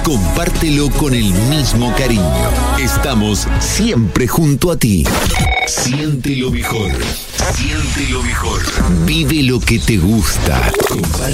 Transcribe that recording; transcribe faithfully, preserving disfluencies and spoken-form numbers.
compártelo con el mismo cariño. Estamos siempre junto a ti. Siente lo mejor. Siente lo mejor. Vive lo que te gusta. Comparte